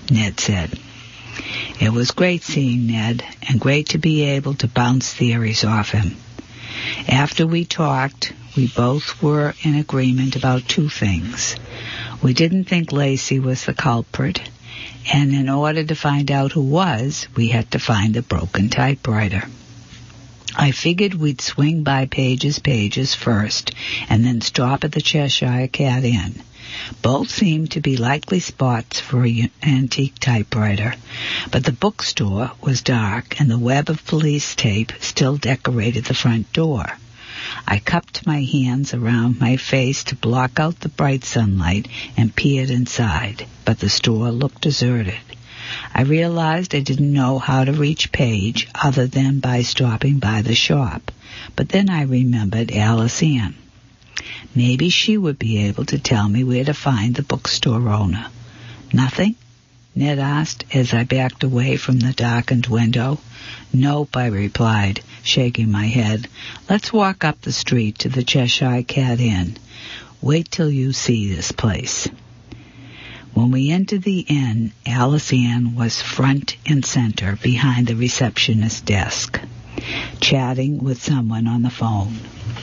Ned said. It was great seeing Ned, and great to be able to bounce theories off him. After we talked, we both were in agreement about two things. We didn't think Lacey was the culprit, and in order to find out who was, we had to find the broken typewriter. I figured we'd swing by Page's first, and then stop at the Cheshire Cat Inn. Both seemed to be likely spots for an antique typewriter, but the bookstore was dark, and the web of police tape still decorated the front door. I cupped my hands around my face to block out the bright sunlight and peered inside, but the store looked deserted. I realized I didn't know how to reach Page other than by stopping by the shop, but then I remembered Alice Ann. Maybe she would be able to tell me where to find the bookstore owner. Nothing? Ned asked as I backed away from the darkened window. Nope, I replied, shaking my head. Let's walk up the street to the Cheshire Cat Inn. Wait till you see this place. When we entered the inn, Alice Ann was front and center behind the receptionist's desk, chatting with someone on the phone.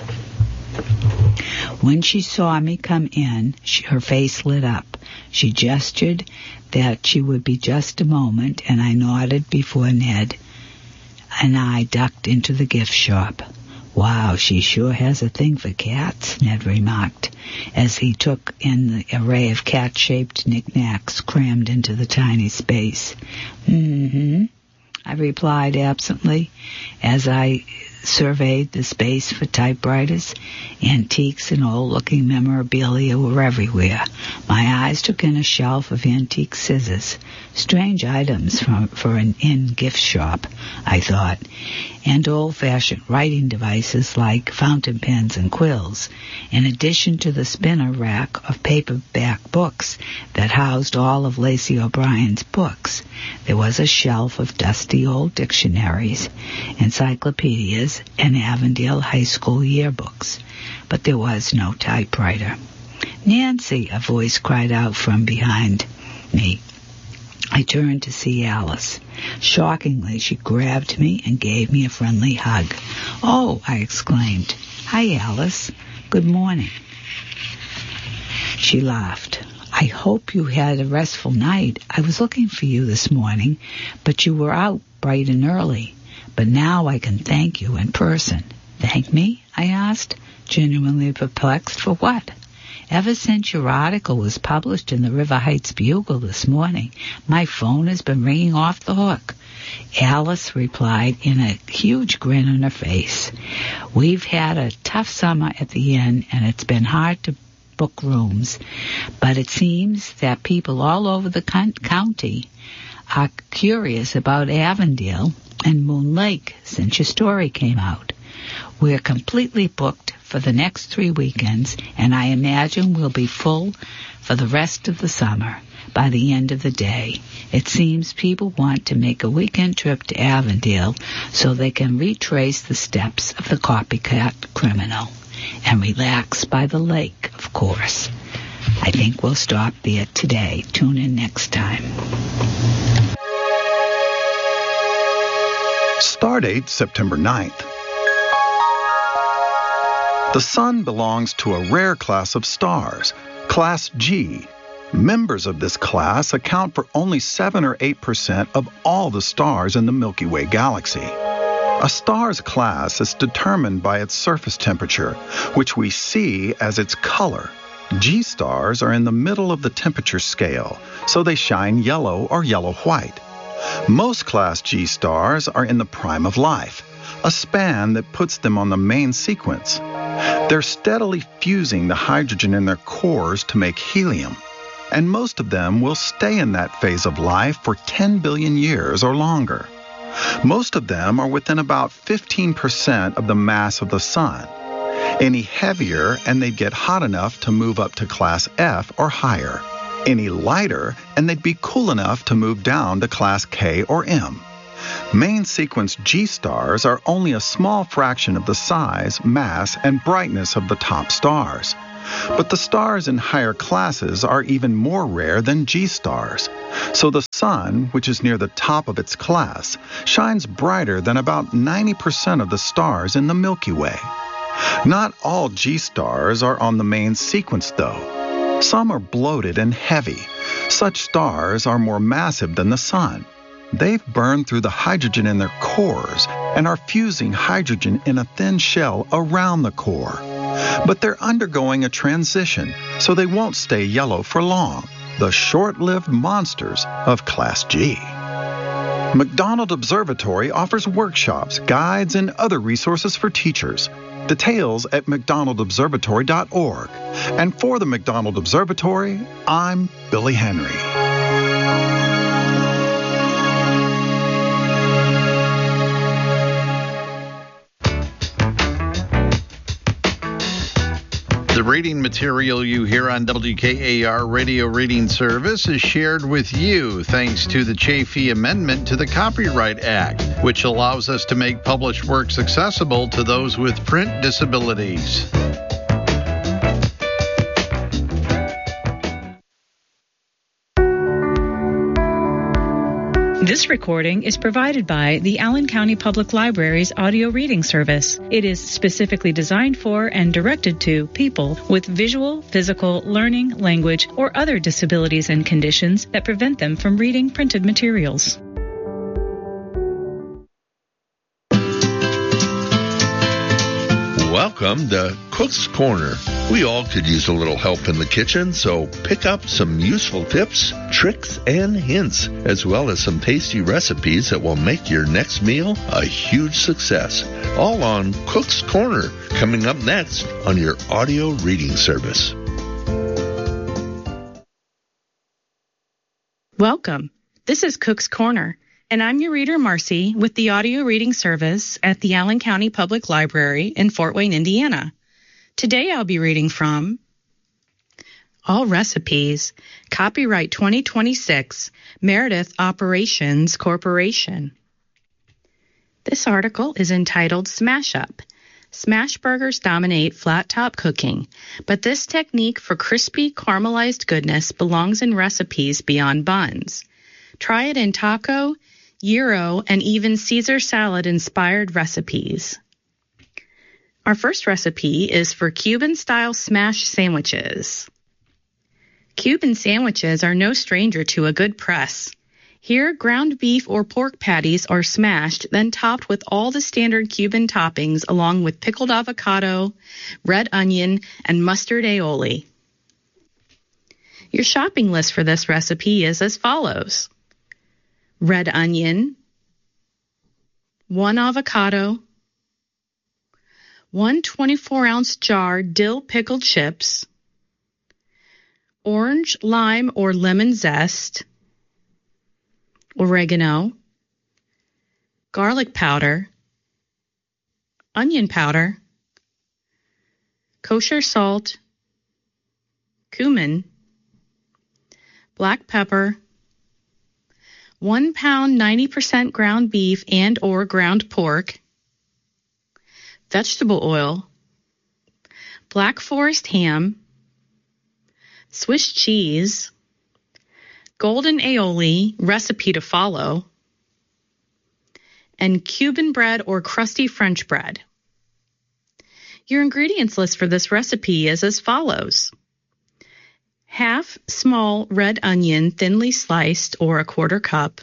When she saw me come in, her face lit up. She gestured that she would be just a moment, and I nodded before Ned and I ducked into the gift shop. Wow, she sure has a thing for cats, Ned remarked, as he took in the array of cat-shaped knickknacks crammed into the tiny space. Mm-hmm, I replied absently, as I surveyed the space for typewriters. Antiques and old-looking memorabilia were everywhere. My eyes took in a shelf of antique scissors. Strange items for an inn gift shop, I thought, and old-fashioned writing devices like fountain pens and quills, in addition to the spinner rack of paperback books that housed all of Lacey O'Brien's books. There was a shelf of dusty old dictionaries, encyclopedias, and Avondale High School yearbooks, but there was no typewriter. Nancy, a voice cried out from behind me. I turned to see Alice. Shockingly, she grabbed me and gave me a friendly hug. Oh, I exclaimed. Hi, Alice. Good morning. She laughed. I hope you had a restful night. I was looking for you this morning, but you were out bright and early. But now I can thank you in person. Thank me? I asked, genuinely perplexed. For what? Ever since your article was published in the River Heights Bugle this morning, my phone has been ringing off the hook. Alice replied in a huge grin on her face. We've had a tough summer at the inn, and it's been hard to book rooms, but it seems that people all over the county are curious about Avondale and Moon Lake since your story came out. We're completely booked for the next 3 weekends, and I imagine we'll be full for the rest of the summer. By the end of the day, it seems people want to make a weekend trip to Avondale so they can retrace the steps of the copycat criminal and relax by the lake, of course. I think we'll stop there today. Tune in next time. Stardate September 9th. The Sun belongs to a rare class of stars, Class G. Members of this class account for only 7 or 8% of all the stars in the Milky Way galaxy. A star's class is determined by its surface temperature, which we see as its color. G stars are in the middle of the temperature scale, so they shine yellow or yellow-white. Most Class G stars are in the prime of life, a span that puts them on the main sequence. They're steadily fusing the hydrogen in their cores to make helium, and most of them will stay in that phase of life for 10 billion years or longer. Most of them are within about 15% of the mass of the Sun. Any heavier, and they'd get hot enough to move up to Class F or higher. Any lighter, and they'd be cool enough to move down to Class K or M. Main sequence G stars are only a small fraction of the size, mass, and brightness of the top stars. But the stars in higher classes are even more rare than G stars. So the sun, which is near the top of its class, shines brighter than about 90% of the stars in the Milky Way. Not all G stars are on the main sequence, though. Some are bloated and heavy. Such stars are more massive than the sun. They've burned through the hydrogen in their cores and are fusing hydrogen in a thin shell around the core. But they're undergoing a transition, so they won't stay yellow for long. The short-lived monsters of Class G. McDonald Observatory offers workshops, guides, and other resources for teachers. Details at mcdonaldobservatory.org. And for the McDonald Observatory, I'm Billy Henry. The reading material you hear on WKAR Radio Reading Service is shared with you thanks to the Chafee Amendment to the Copyright Act, which allows us to make published works accessible to those with print disabilities. This recording is provided by the Allen County Public Library's audio reading service. It is specifically designed for and directed to people with visual, physical, learning, language, or other disabilities and conditions that prevent them from reading printed materials. Welcome to Cook's Corner. We all could use a little help in the kitchen, so pick up some useful tips, tricks, and hints, as well as some tasty recipes that will make your next meal a huge success. All on Cook's Corner, coming up next on your audio reading service. Welcome. This is Cook's Corner, and I'm your reader, Marcy, with the audio reading service at the Allen County Public Library in Fort Wayne, Indiana. Today I'll be reading from All Recipes, Copyright 2026, Meredith Operations Corporation. This article is entitled Smash Up. Smash burgers dominate flat-top cooking, but this technique for crispy, caramelized goodness belongs in recipes beyond buns. Try it in taco, gyro, and even Caesar salad-inspired recipes. Our first recipe is for Cuban-style smash sandwiches. Cuban sandwiches are no stranger to a good press. Here, ground beef or pork patties are smashed, then topped with all the standard Cuban toppings along with pickled avocado, red onion, and mustard aioli. Your shopping list for this recipe is as follows: red onion, 1 avocado, 1 24-ounce jar dill pickled chips, orange, lime, or lemon zest, oregano, garlic powder, onion powder, kosher salt, cumin, black pepper, 1 pound 90% ground beef and or ground pork, vegetable oil, Black Forest ham, Swiss cheese, golden aioli, recipe to follow, and Cuban bread or crusty French bread. Your ingredients list for this recipe is as follows: half small red onion thinly sliced or 1/4 cup,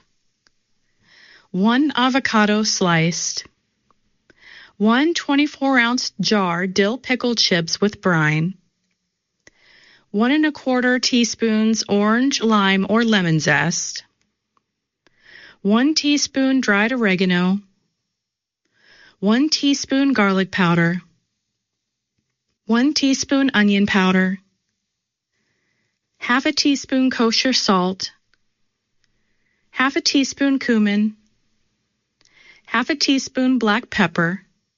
1 avocado sliced, 1 24-ounce jar dill pickled chips with brine, 1 1/4 teaspoons orange, lime, or lemon zest, 1 teaspoon dried oregano, 1 teaspoon garlic powder, 1 teaspoon onion powder, half a teaspoon kosher salt, half a teaspoon cumin, half a teaspoon black pepper,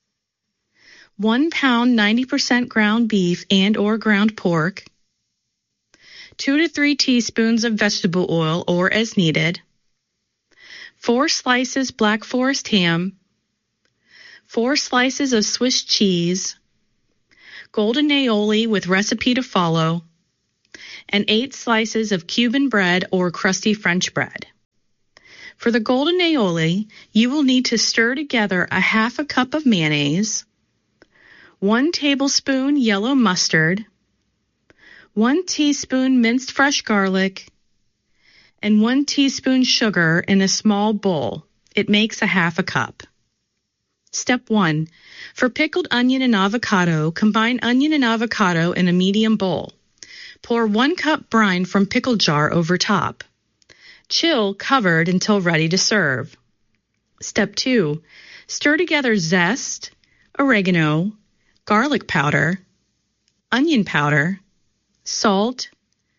1 pound 90% ground beef and or ground pork, 2 to 3 teaspoons of vegetable oil or as needed, 4 slices Black Forest ham, 4 slices of Swiss cheese, golden aioli with recipe to follow, and 8 slices of Cuban bread or crusty French bread. For the golden aioli, you will need to stir together a half a cup of mayonnaise, 1 tablespoon yellow mustard, 1 teaspoon minced fresh garlic, and 1 teaspoon sugar in a small bowl. It makes a half a cup. Step 1. For pickled onion and avocado, combine onion and avocado in a medium bowl. Pour 1 cup brine from pickle jar over top. Chill covered until ready to serve. Step 2. Stir together zest, oregano, garlic powder, onion powder, salt,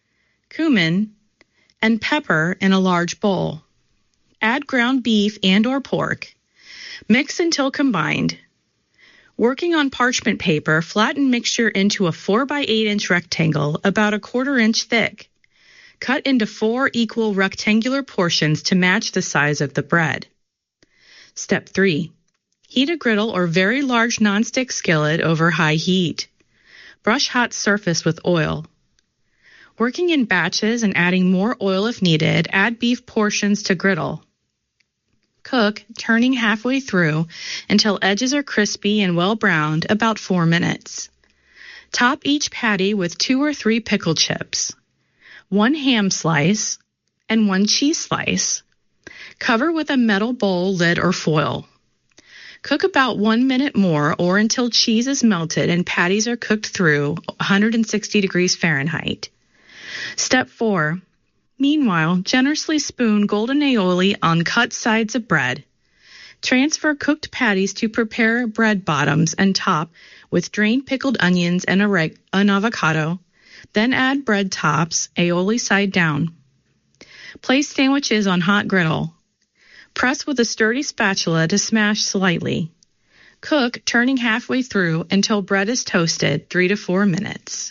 cumin, and pepper in a large bowl. Add ground beef and or pork. Mix until combined. Working on parchment paper, flatten mixture into a 4 by 8 inch rectangle about a 1/4 inch thick. Cut into 4 equal rectangular portions to match the size of the bread. Step 3. Heat a griddle or very large nonstick skillet over high heat. Brush hot surface with oil. Working in batches and adding more oil if needed, add beef portions to griddle. Cook, turning halfway through until edges are crispy and well browned, about 4 minutes. Top each patty with 2 or 3 pickle chips, 1 ham slice, and 1 cheese slice. Cover with a metal bowl lid or foil. Cook about 1 minute more or until cheese is melted and patties are cooked through 160 degrees Fahrenheit. Step 4. Meanwhile, generously spoon golden aioli on cut sides of bread. Transfer cooked patties to prepare bread bottoms and top with drained pickled onions and an avocado. Then add bread tops, aioli side down. Place sandwiches on hot griddle. Press with a sturdy spatula to smash slightly. Cook, turning halfway through until bread is toasted, 3 to 4 minutes.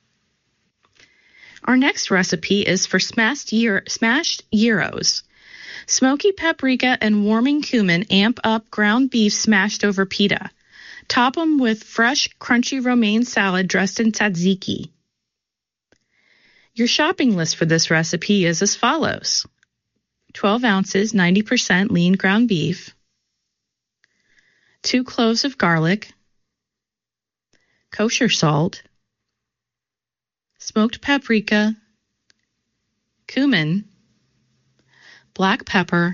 Our next recipe is for smashed gyros. Smoky paprika and warming cumin amp up ground beef smashed over pita. Top them with fresh, crunchy romaine salad dressed in tzatziki. Your shopping list for this recipe is as follows: 12 ounces, 90% lean ground beef, 2 cloves of garlic, kosher salt, smoked paprika, cumin, black pepper,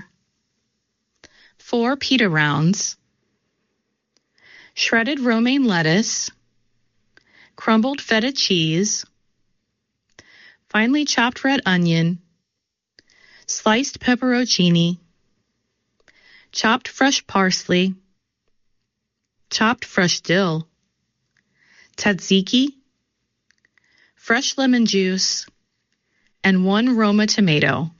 4 pita rounds, shredded romaine lettuce, crumbled feta cheese, finely chopped red onion, sliced pepperoncini, chopped fresh parsley, chopped fresh dill, tzatziki, fresh lemon juice, and 1 Roma tomato.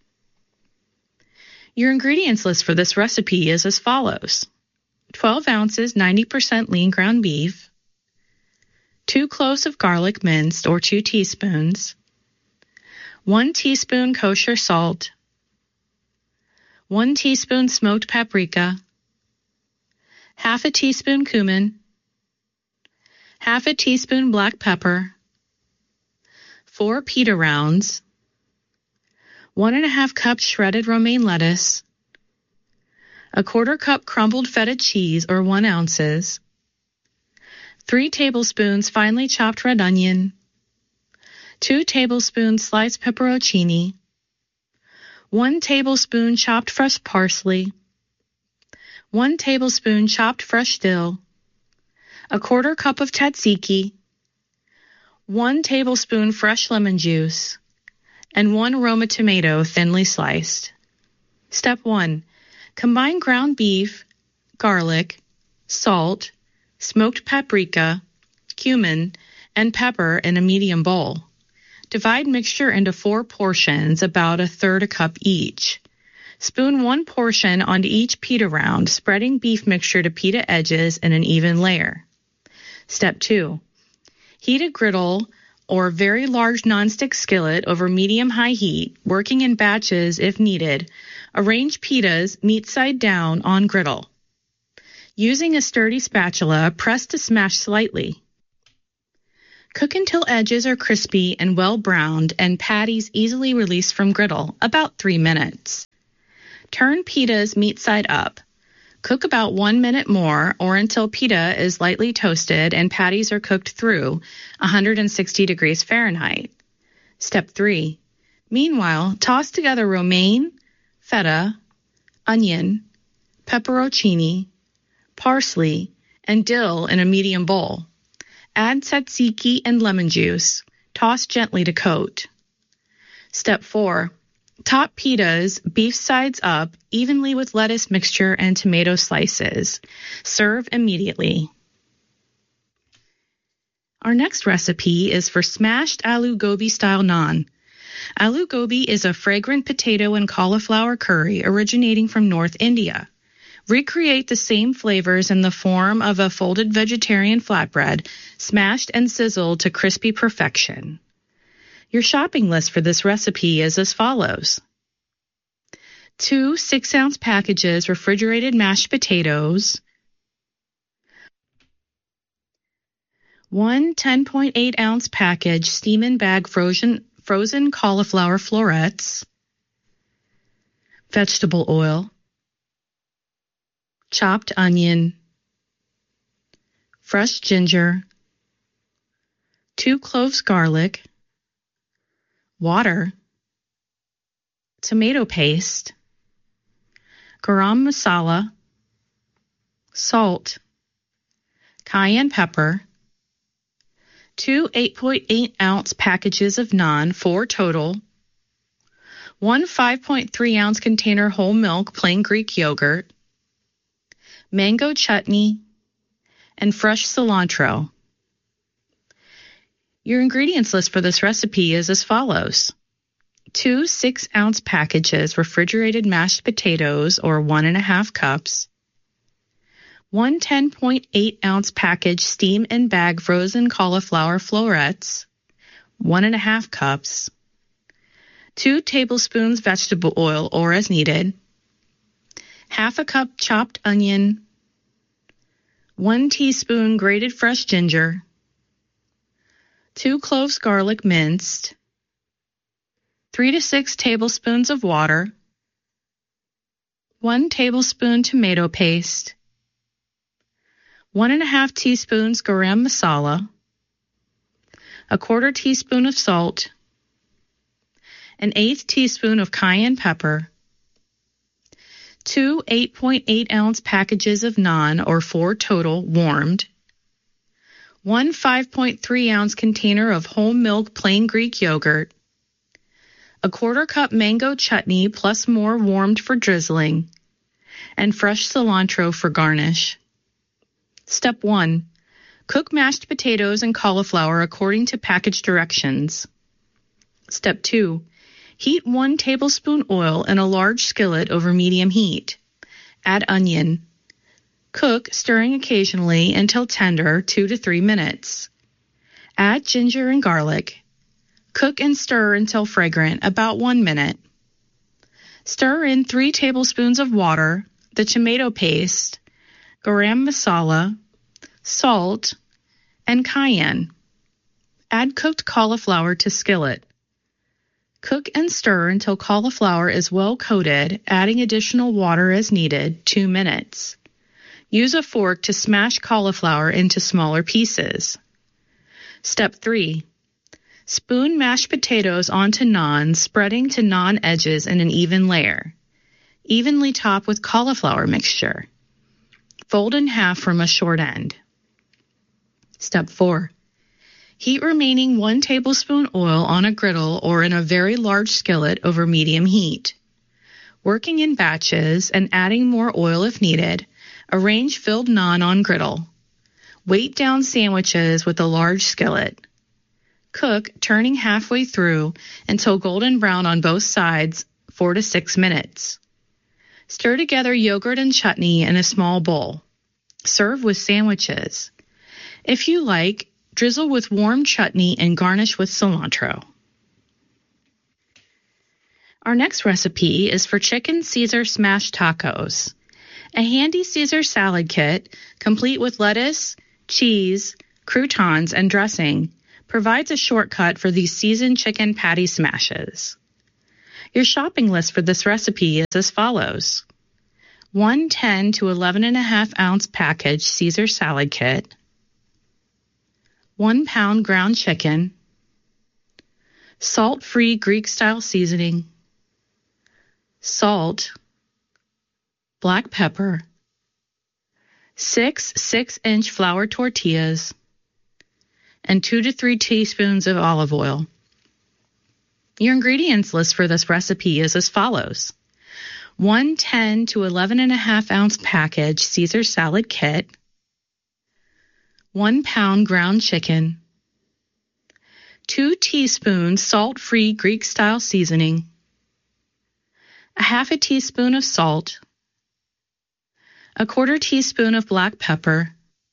Your ingredients list for this recipe is as follows: 12 ounces, 90% lean ground beef, 2 cloves of garlic minced or 2 teaspoons, 1 teaspoon kosher salt, 1 teaspoon smoked paprika, half a teaspoon cumin, half a teaspoon black pepper, 4 pita rounds, 1½ cup shredded romaine lettuce, 1/4 cup crumbled feta cheese or 1 ounces, 3 tablespoons finely chopped red onion, 2 tablespoons sliced pepperoncini, 1 tablespoon chopped fresh parsley, 1 tablespoon chopped fresh dill, 1/4 cup of tzatziki, 1 tablespoon fresh lemon juice, and 1 Roma tomato thinly sliced. Step 1. Combine ground beef, garlic, salt, smoked paprika, cumin, and pepper in a medium bowl. Divide mixture into 4 portions, about 1/3 cup each. Spoon 1 portion onto each pita round, spreading beef mixture to pita edges in an even layer. Step 2. Heat a griddle or very large nonstick skillet over medium-high heat, working in batches if needed. Arrange pitas meat side down on griddle. Using a sturdy spatula, press to smash slightly. Cook until edges are crispy and well browned and patties easily released from griddle, about 3 minutes. Turn pitas meat side up. Cook about 1 minute more or until pita is lightly toasted and patties are cooked through 160 degrees Fahrenheit. Step 3. Meanwhile, toss together romaine, feta, onion, pepperoncini, parsley, and dill in a medium bowl. Add tzatziki and lemon juice. Toss gently to coat. Step 4. Top pitas, beef sides up, evenly with lettuce mixture and tomato slices. Serve immediately. Our next recipe is for smashed aloo gobi style naan. Aloo gobi is a fragrant potato and cauliflower curry originating from North India. Recreate the same flavors in the form of a folded vegetarian flatbread, smashed and sizzled to crispy perfection. Your shopping list for this recipe is as follows. 2 6-ounce packages refrigerated mashed potatoes, 1 10.8-ounce package steam and bag frozen cauliflower florets, vegetable oil, chopped onion, fresh ginger, 2 cloves garlic, water, tomato paste, garam masala, salt, cayenne pepper, 2 8.8-ounce packages of naan, 4 total, 1 5.3-ounce container whole milk plain Greek yogurt, mango chutney, and fresh cilantro. Your ingredients list for this recipe is as follows. 2 6-ounce packages refrigerated mashed potatoes, or 1.5 cups. 1 10.8-ounce package steam and bag frozen cauliflower florets, 1.5 cups. 2 tablespoons vegetable oil, or as needed. 1/2 cup chopped onion. 1 teaspoon grated fresh ginger. 2 cloves garlic minced. 3 to 6 tablespoons of water. 1 tablespoon tomato paste. 1.5 teaspoons garam masala. 1/4 teaspoon of salt. 1/8 teaspoon of cayenne pepper. 2 8.8-ounce packages of naan, or 4 total, warmed. 1 5.3-ounce container of whole milk plain Greek yogurt. 1/4 cup mango chutney plus more warmed for drizzling. And fresh cilantro for garnish. Step 1. Cook mashed potatoes and cauliflower according to package directions. Step 2. Heat 1 tablespoon oil in a large skillet over medium heat. Add onion. Cook, stirring occasionally until tender, 2 to 3 minutes. Add ginger and garlic. Cook and stir until fragrant, about 1 minute. Stir in 3 tablespoons of water, the tomato paste, garam masala, salt, and cayenne. Add cooked cauliflower to skillet. Cook and stir until cauliflower is well coated, adding additional water as needed, 2 minutes. Use a fork to smash cauliflower into smaller pieces. Step 3. Spoon mashed potatoes onto naan, spreading to naan edges in an even layer. Evenly top with cauliflower mixture. Fold in half from a short end. Step 4. Heat remaining 1 tablespoon oil on a griddle or in a very large skillet over medium heat. Working in batches and adding more oil if needed, arrange filled naan on griddle. Weight down sandwiches with a large skillet. Cook, turning halfway through until golden brown on both sides, 4 to 6 minutes. Stir together yogurt and chutney in a small bowl. Serve with sandwiches. If you like, drizzle with warm chutney and garnish with cilantro. Our next recipe is for chicken Caesar smashed tacos. A handy Caesar salad kit, complete with lettuce, cheese, croutons, and dressing, provides a shortcut for these seasoned chicken patty smashes. Your shopping list for this recipe is as follows. 1 10 to 11.5 ounce package Caesar salad kit, 1 pound ground chicken, salt-free Greek-style seasoning, salt, black pepper, 6 6-inch flour tortillas, and 2 to 3 teaspoons of olive oil. Your ingredients list for this recipe is as follows. 1 10 to 11.5 ounce package Caesar salad kit, 1 pound ground chicken, 2 teaspoons salt-free Greek-style seasoning, a half a teaspoon of salt, a quarter teaspoon of black pepper,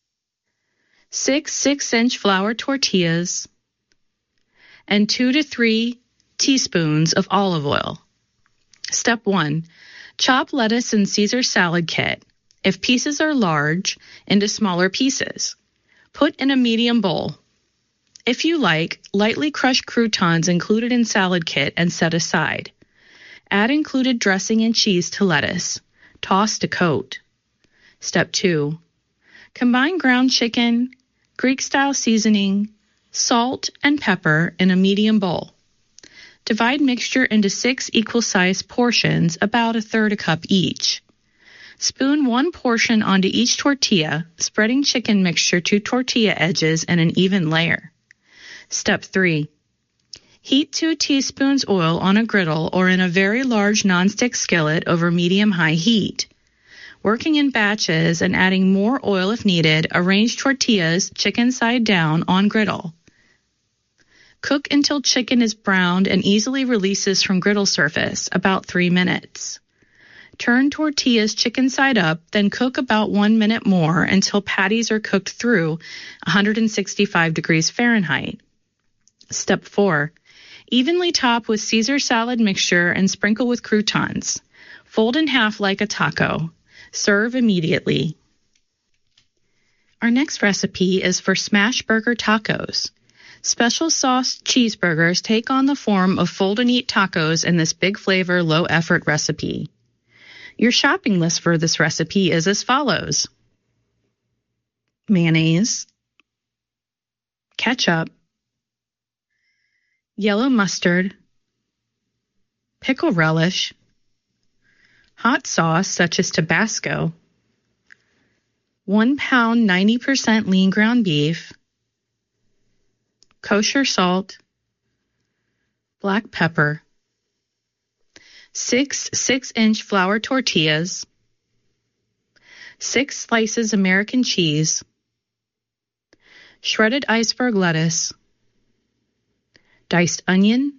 6 6-inch flour tortillas, and 2 to 3 teaspoons of olive oil. Step 1. Chop lettuce and Caesar salad kit, if pieces are large, into smaller pieces. Put in a medium bowl. If you like, lightly crushed croutons included in salad kit and set aside. Add included dressing and cheese to lettuce. Toss to coat. Step 2. Combine ground chicken, Greek-style seasoning, salt, and pepper in a medium bowl. Divide mixture into 6 equal-sized portions, about 1/3 cup each. Spoon 1 portion onto each tortilla, spreading chicken mixture to tortilla edges in an even layer. Step 3. Heat 2 teaspoons oil on a griddle or in a very large nonstick skillet over medium-high heat. Working in batches and adding more oil if needed, arrange tortillas chicken side down on griddle. Cook until chicken is browned and easily releases from griddle surface, about 3 minutes. Turn tortillas chicken side up, then cook about 1 minute more until patties are cooked through 165 degrees Fahrenheit. Step 4. Evenly top with Caesar salad mixture and sprinkle with croutons. Fold in half like a taco. Serve immediately. Our next recipe is for smash burger tacos. Special sauce cheeseburgers take on the form of fold-and-eat tacos in this big flavor, low-effort recipe. Your shopping list for this recipe is as follows. Mayonnaise, ketchup, yellow mustard, pickle relish, hot sauce such as Tabasco, 1 pound 90% lean ground beef, kosher salt, black pepper, 6 6-inch flour tortillas, 6 slices American cheese, shredded iceberg lettuce, diced onion,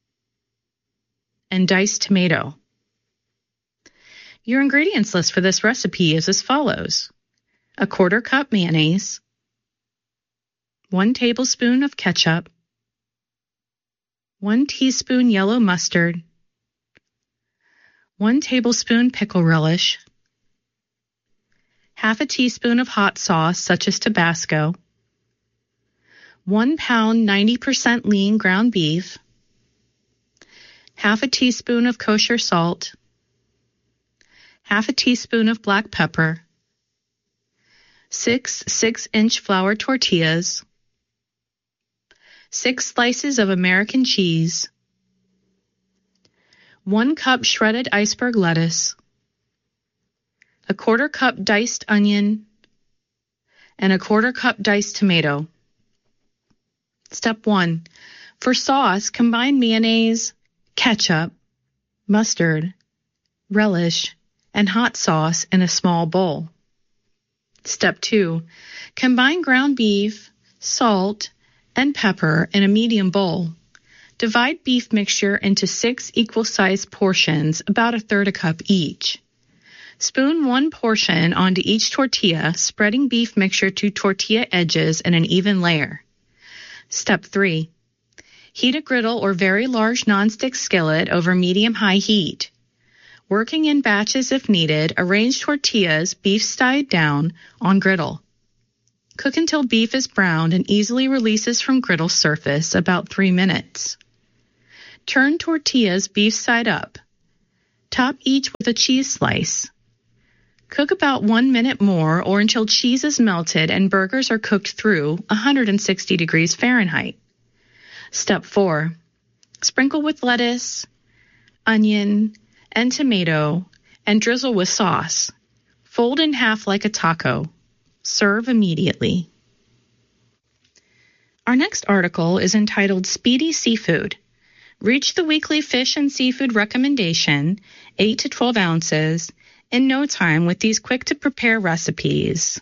and diced tomato. Your ingredients list for this recipe is as follows. A 1/4 cup mayonnaise, 1 tablespoon of ketchup, 1 teaspoon yellow mustard, 1 tablespoon pickle relish, half a teaspoon of hot sauce such as Tabasco, 1 pound 90% lean ground beef, half a teaspoon of kosher salt, half a teaspoon of black pepper, 6 6-inch flour tortillas, 6 slices of American cheese, 1 cup shredded iceberg lettuce, a 1/4 cup diced onion, and a 1/4 cup diced tomato. Step 1. For sauce, combine mayonnaise, ketchup, mustard, relish, and hot sauce in a small bowl. Step 2. Combine ground beef, salt, and pepper in a medium bowl. Divide beef mixture into 6 equal-sized portions, about 1/3 cup each. Spoon 1 portion onto each tortilla, spreading beef mixture to tortilla edges in an even layer. Step 3. Heat a griddle or very large nonstick skillet over medium-high heat. Working in batches if needed, arrange tortillas, beef side down, on griddle. Cook until beef is browned and easily releases from griddle surface, about 3 minutes. Turn tortillas beef side up. Top each with a cheese slice. Cook about 1 minute more or until cheese is melted and burgers are cooked through 160 degrees Fahrenheit. Step 4. Sprinkle with lettuce, onion, and tomato and drizzle with sauce. Fold in half like a taco. Serve immediately. Our next article is entitled Speedy Seafood. Reach the weekly fish and seafood recommendation, 8 to 12 ounces, in no time with these quick-to-prepare recipes.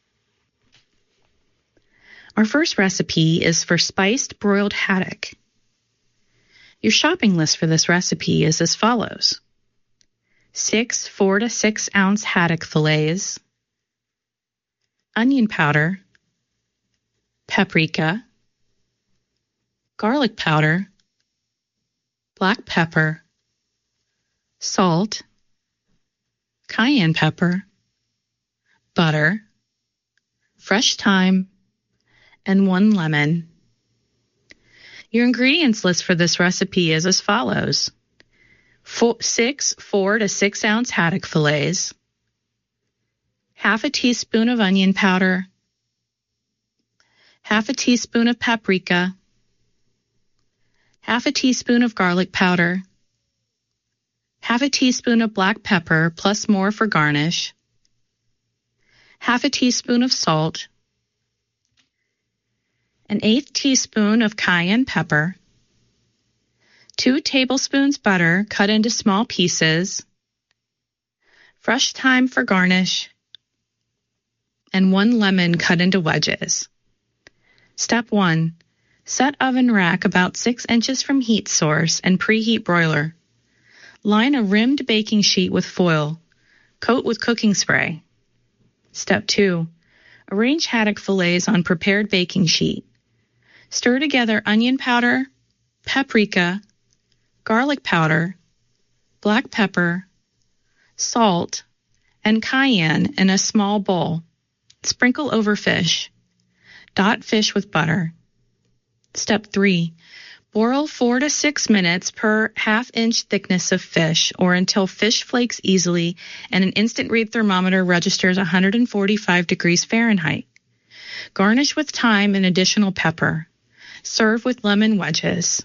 Our first recipe is for spiced broiled haddock. Your shopping list for this recipe is as follows. 6 4 to 6 ounce haddock fillets, onion powder, paprika, garlic powder, black pepper, salt, cayenne pepper, butter, fresh thyme, and 1 lemon. Your ingredients list for this recipe is as follows. 6 4 to 6 ounce haddock fillets, half a teaspoon of onion powder, half a teaspoon of paprika, half a teaspoon of garlic powder, half a teaspoon of black pepper plus more for garnish, half a teaspoon of salt, an 1/8 teaspoon of cayenne pepper, 2 tablespoons butter cut into small pieces, fresh thyme for garnish, and 1 lemon cut into wedges. Step 1. Set oven rack about 6 inches from heat source and preheat broiler. Line a rimmed baking sheet with foil. Coat with cooking spray. Step 2. Arrange haddock fillets on prepared baking sheet. Stir together onion powder, paprika, garlic powder, black pepper, salt, and cayenne in a small bowl. Sprinkle over fish. Dot fish with butter. Step 3. Boil 4 to 6 minutes per 1/2 inch thickness of fish or until fish flakes easily and an instant read thermometer registers 145 degrees Fahrenheit. Garnish with thyme and additional pepper. Serve with lemon wedges.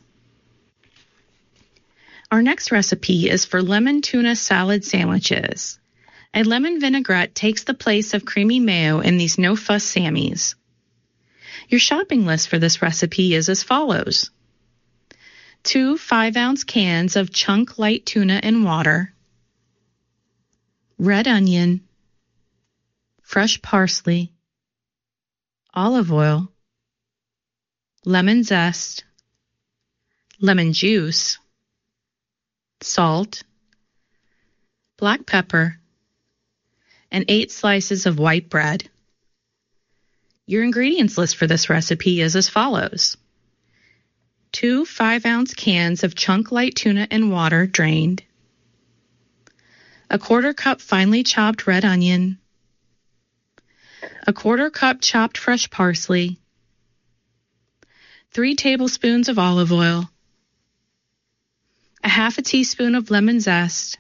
Our next recipe is for lemon tuna salad sandwiches. A lemon vinaigrette takes the place of creamy mayo in these no-fuss Sammies. Your shopping list for this recipe is as follows. 2 5-ounce cans of chunk light tuna in water, red onion, fresh parsley, olive oil, lemon zest, lemon juice, salt, black pepper, and 8 slices of white bread. Your ingredients list for this recipe is as follows. 2 5-ounce cans of chunk light tuna in water drained, a 1/4 cup finely chopped red onion, a 1/4 cup chopped fresh parsley, 3 tablespoons of olive oil, a 1/2 teaspoon of lemon zest,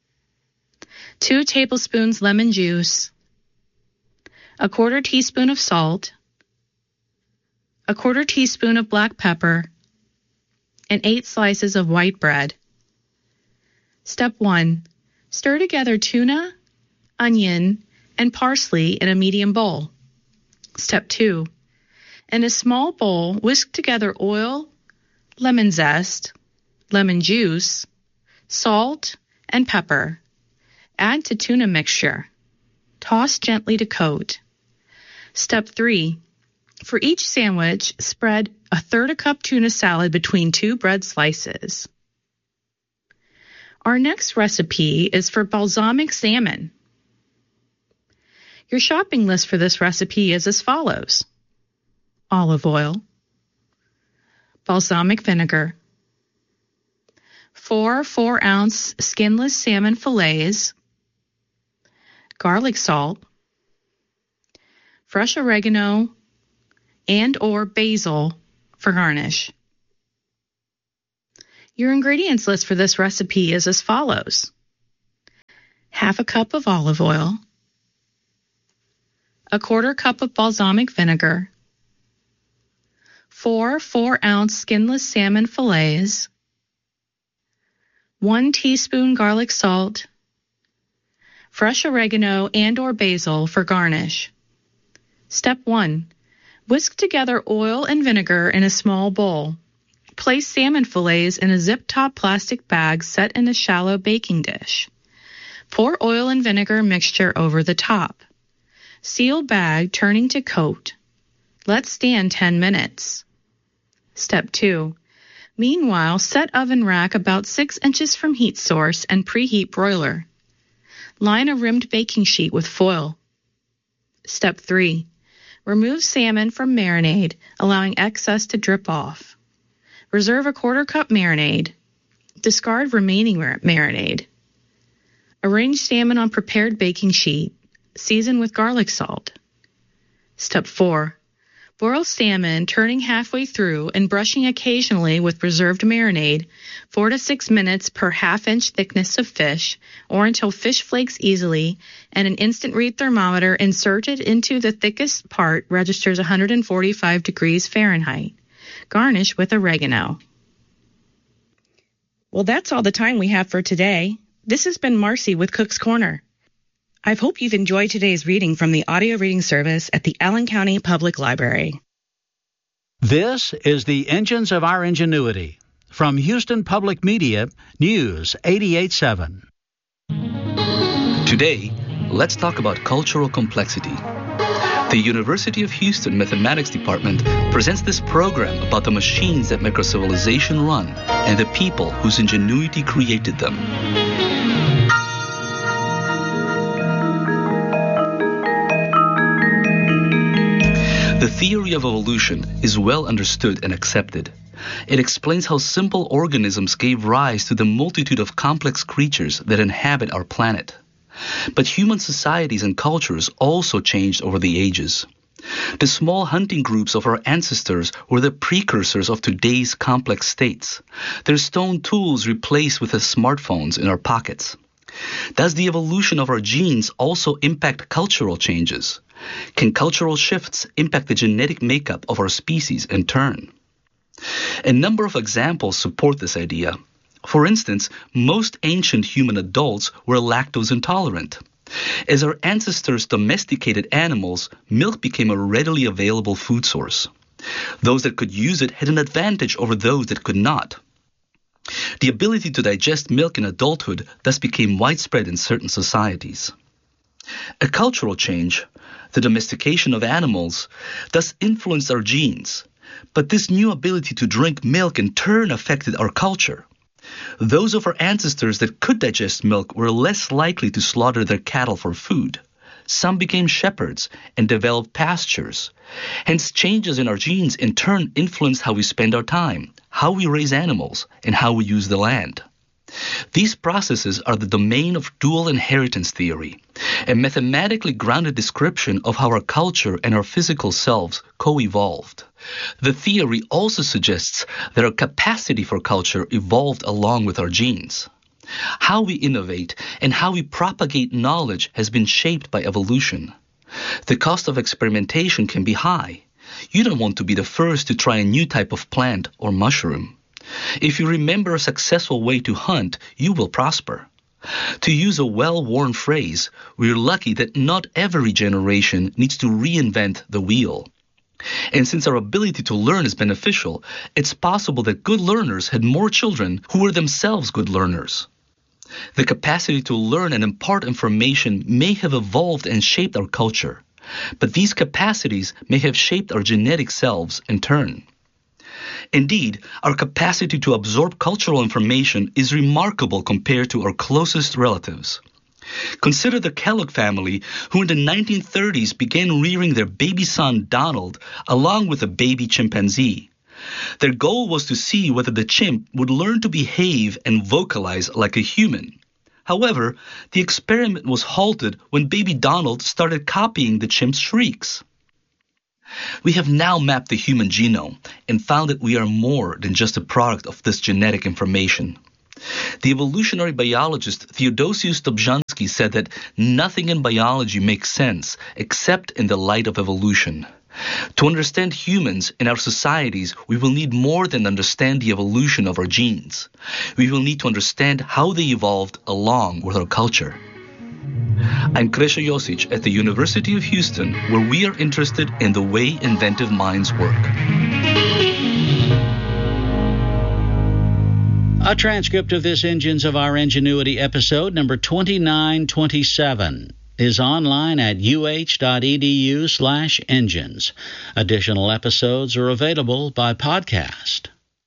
2 tablespoons lemon juice, a 1/4 teaspoon of salt, a 1/4 teaspoon of black pepper, and 8 slices of white bread. Step 1. Stir together tuna, onion, and parsley in a medium bowl. Step 2. In a small bowl, whisk together oil, lemon zest, lemon juice, salt, and pepper. Add to tuna mixture. Toss gently to coat. Step 3. For each sandwich, spread 1/3 cup tuna salad between 2 bread slices. Our next recipe is for balsamic salmon. Your shopping list for this recipe is as follows. Olive oil, balsamic vinegar, 4 4-ounce skinless salmon fillets, garlic salt, fresh oregano, and or basil for garnish. Your ingredients list for this recipe is as follows: half a cup of olive oil, a quarter cup of balsamic vinegar, 4 4-ounce skinless salmon fillets, 1 teaspoon garlic salt, fresh oregano and or basil for garnish. Step 1. Whisk together oil and vinegar in a small bowl. Place salmon fillets in a zip-top plastic bag set in a shallow baking dish. Pour oil and vinegar mixture over the top. Seal bag turning to coat. Let stand 10 minutes. Step 2. Meanwhile, set oven rack about 6 inches from heat source and preheat broiler. Line a rimmed baking sheet with foil. Step 3. Remove salmon from marinade, allowing excess to drip off. Reserve a quarter cup marinade. Discard remaining marinade. Arrange salmon on prepared baking sheet. Season with garlic salt. Step 4. Boil salmon, turning halfway through and brushing occasionally with reserved marinade, 4 to 6 minutes per half-inch thickness of fish, or until fish flakes easily, and an instant read thermometer inserted into the thickest part registers 145 degrees Fahrenheit. Garnish with oregano. Well, that's all the time we have for today. This has been Marcy with Cook's Corner. I hope you've enjoyed today's reading from the audio reading service at the Allen County Public Library. This is the Engines of Our Ingenuity. From Houston Public Media, News 88.7. Today, let's talk about cultural complexity. The University of Houston Mathematics Department presents this program about the machines that make our civilization run and the people whose ingenuity created them. The theory of evolution is well understood and accepted. It explains how simple organisms gave rise to the multitude of complex creatures that inhabit our planet. But human societies and cultures also changed over the ages. The small hunting groups of our ancestors were the precursors of today's complex states. Their stone tools replaced with the smartphones in our pockets. Does the evolution of our genes also impact cultural changes? Can cultural shifts impact the genetic makeup of our species in turn? A number of examples support this idea. For instance, most ancient human adults were lactose intolerant. As our ancestors domesticated animals, milk became a readily available food source. Those that could use it had an advantage over those that could not. The ability to digest milk in adulthood thus became widespread in certain societies. A cultural change, the domestication of animals, thus influenced our genes. But this new ability to drink milk in turn affected our culture. Those of our ancestors that could digest milk were less likely to slaughter their cattle for food. Some became shepherds and developed pastures. Hence, changes in our genes in turn influenced how we spend our time, how we raise animals, and how we use the land. These processes are the domain of dual inheritance theory, a mathematically grounded description of how our culture and our physical selves co-evolved. The theory also suggests that our capacity for culture evolved along with our genes. How we innovate and how we propagate knowledge has been shaped by evolution. The cost of experimentation can be high. You don't want to be the first to try a new type of plant or mushroom. If you remember a successful way to hunt, you will prosper. To use a well-worn phrase, we're lucky that not every generation needs to reinvent the wheel. And since our ability to learn is beneficial, it's possible that good learners had more children who were themselves good learners. The capacity to learn and impart information may have evolved and shaped our culture, but these capacities may have shaped our genetic selves in turn. Indeed, our capacity to absorb cultural information is remarkable compared to our closest relatives. Consider the Kellogg family, who in the 1930s began rearing their baby son Donald along with a baby chimpanzee. Their goal was to see whether the chimp would learn to behave and vocalize like a human. However, the experiment was halted when baby Donald started copying the chimp's shrieks. We have now mapped the human genome and found that we are more than just a product of this genetic information. The evolutionary biologist Theodosius Dobzhansky said that nothing in biology makes sense except in the light of evolution. To understand humans and our societies, we will need more than understand the evolution of our genes. We will need to understand how they evolved along with our culture. I'm Krešo Josic at the University of Houston, where we are interested in the way inventive minds work. A transcript of this Engines of Our Ingenuity episode, number 2927, is online at uh.edu/engines. Additional episodes are available by podcast.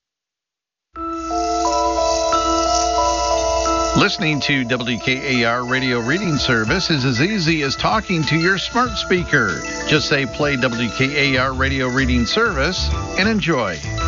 Listening to WKAR Radio Reading Service is as easy as talking to your smart speaker. Just say play WKAR Radio Reading Service and enjoy.